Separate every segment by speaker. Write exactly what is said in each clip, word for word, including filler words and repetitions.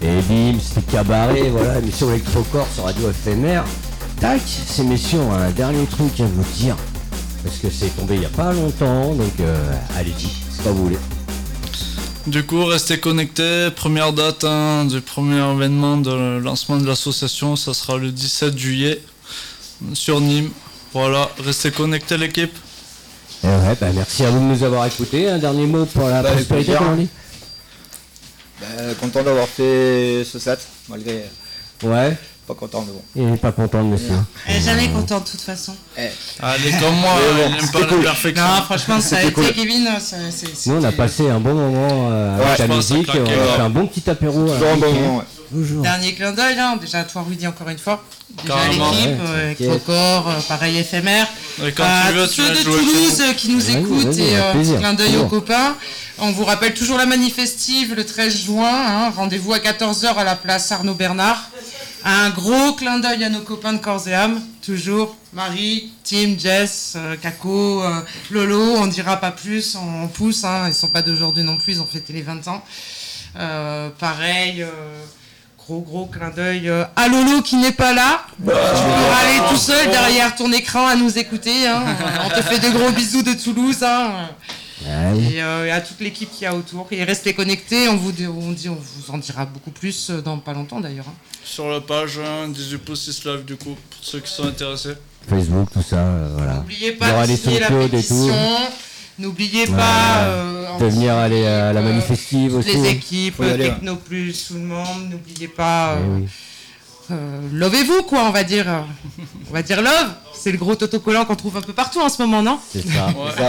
Speaker 1: Et bim, c'était cabaret, voilà, émission électrocorps sur Radio F M R. Tac, ces messieurs ont un dernier truc à vous dire. Parce que c'est tombé il n'y a pas longtemps, donc euh, allez-y, c'est pas vous voulez.
Speaker 2: Du coup, restez connectés. Première date hein, du premier événement de lancement de l'association, ça sera le dix-sept juillet sur Nîmes. Voilà, restez connectés l'équipe.
Speaker 1: Et ouais, bah merci à vous de nous avoir écoutés. Un dernier mot pour la
Speaker 3: Bah,
Speaker 1: prospérité,
Speaker 3: plaisir.
Speaker 1: comme on dit.
Speaker 3: Bah, content d'avoir fait ce set, malgré
Speaker 1: Ouais,
Speaker 3: pas content, mais bon.
Speaker 1: il est pas content le monsieur.
Speaker 4: Elle est jamais contente de toute façon.
Speaker 3: Eh,
Speaker 2: Allez, comme moi,
Speaker 3: Mais bon,
Speaker 2: il n'aime
Speaker 3: c'était
Speaker 2: pas la
Speaker 3: cool.
Speaker 2: perfection.
Speaker 4: Non, franchement, ça a été,
Speaker 3: cool.
Speaker 4: Kevin, ça, c'est, c'est-
Speaker 1: Nous on a passé un bon moment euh, avec
Speaker 3: Ouais,
Speaker 1: la
Speaker 2: je pense, ça
Speaker 1: musique, on
Speaker 2: claquait,
Speaker 1: a
Speaker 2: ouais.
Speaker 1: fait un bon petit apéro.
Speaker 3: toujours un bon moment, ouais.
Speaker 1: Toujours.
Speaker 4: Dernier clin d'œil, hein. Déjà à toi Rudy encore une fois. Déjà à
Speaker 2: Carrément.
Speaker 4: l'équipe,
Speaker 1: Ouais,
Speaker 4: euh,
Speaker 1: t'inquiète.
Speaker 4: Electrocorps, euh, pareil éphémère.
Speaker 2: Et quand
Speaker 4: À
Speaker 2: tu veux,
Speaker 4: tous
Speaker 2: tu
Speaker 4: ceux
Speaker 2: vas
Speaker 4: de
Speaker 2: jouer
Speaker 4: Toulouse
Speaker 2: chez
Speaker 4: euh, qui nous
Speaker 1: Vas-y,
Speaker 4: écoutent
Speaker 1: vas-y,
Speaker 4: et
Speaker 1: avec
Speaker 4: euh,
Speaker 1: plaisir.
Speaker 4: clin d'œil
Speaker 1: Toujours.
Speaker 4: aux copains. On vous rappelle toujours la manifestive le treize juin. Hein. Rendez-vous à quatorze heures à la place Arnaud Bernard. Un gros clin d'œil à nos copains de corps et âme. Toujours Marie, Tim, Jess, euh, Kako, euh, Lolo. On dira pas plus, on pousse. Hein. Ils sont pas d'aujourd'hui non plus, ils ont fêté les vingt ans. Euh, pareil. Euh, Gros gros clin d'œil euh, à Lolo qui n'est pas là. Tu peux aller tout seul derrière ton écran à nous écouter. Hein. On te fait de gros bisous de Toulouse. Hein.
Speaker 1: Ouais.
Speaker 4: Et, euh, et à toute l'équipe qui a autour. Et restez connectés. On vous, dit- on, dit, on vous en dira beaucoup plus euh, dans pas longtemps d'ailleurs. Hein.
Speaker 2: sur la page hein, dix-huit pouces is live du coup, pour ceux qui sont intéressés.
Speaker 1: Facebook, tout ça, euh, voilà.
Speaker 4: N'oubliez
Speaker 1: Il y
Speaker 4: pas
Speaker 1: aura
Speaker 4: de
Speaker 1: les
Speaker 4: signer la
Speaker 1: SoundCloud et
Speaker 4: pétition.
Speaker 1: tout.
Speaker 4: N'oubliez
Speaker 1: Ouais.
Speaker 4: pas euh, en
Speaker 1: De venir
Speaker 4: petit
Speaker 1: aller à la
Speaker 4: équipe, euh,
Speaker 1: manifestive
Speaker 4: toutes
Speaker 1: aussi.
Speaker 4: les équipes,
Speaker 3: Faut y aller,
Speaker 4: Techno Plus, tout le monde. N'oubliez pas.
Speaker 1: Eh
Speaker 4: euh,
Speaker 1: oui.
Speaker 4: Euh, lovez-vous quoi, on va dire. On va dire love. C'est le gros autocollant qu'on trouve un peu partout en ce moment, non?
Speaker 1: C'est ça.
Speaker 2: Ouais.
Speaker 3: Ça,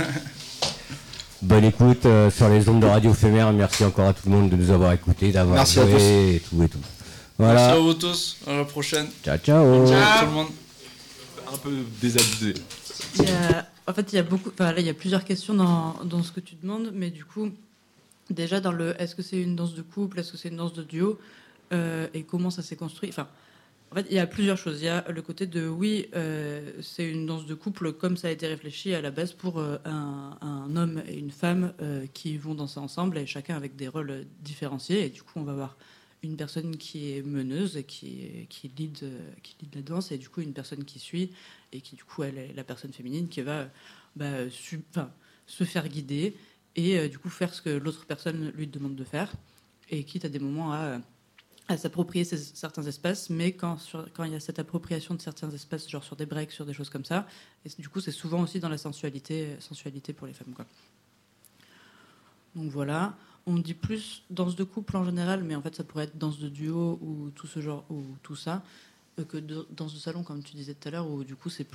Speaker 1: Bonne écoute euh, sur les ondes de Radio éphémère. Merci encore à tout le monde de nous avoir écoutés, d'avoir
Speaker 3: Merci à
Speaker 1: joué
Speaker 3: tous.
Speaker 1: et tout et tout.
Speaker 2: Merci à
Speaker 1: Voilà.
Speaker 2: vous tous, à la prochaine.
Speaker 1: Ciao, ciao.
Speaker 4: Ciao.
Speaker 2: Tout le monde.
Speaker 5: Un peu désabusé.
Speaker 6: Il y a- en fait, il y a beaucoup. Enfin, là, il y a plusieurs questions dans, dans ce que tu demandes, mais du coup, déjà dans le, est-ce que c'est une danse de couple, est-ce que c'est une danse de duo, euh, et comment ça s'est construit. Enfin, en fait, il y a plusieurs choses. Il y a le côté de oui, euh, c'est une danse de couple comme ça a été réfléchi à la base pour euh, un, un homme et une femme euh, qui vont danser ensemble et chacun avec des rôles différenciés. Et du coup, on va avoir une personne qui est meneuse et qui, qui, lead, euh, qui lead la danse, et du coup une personne qui suit, et qui du coup elle est la personne féminine qui va bah, su, enfin, se faire guider et euh, du coup faire ce que l'autre personne lui demande de faire, et quitte à des moments à, à s'approprier ces, certains espaces, mais quand, sur, quand il y a cette appropriation de certains espaces, genre sur des breaks, sur des choses comme ça, et du coup c'est souvent aussi dans la sensualité, sensualité pour les femmes, quoi. Donc voilà. On dit plus danse de couple en général, mais en fait ça pourrait être danse de duo ou tout ce genre ou tout ça, euh, que de, danse de salon comme tu disais tout à l'heure, où du coup c'est plus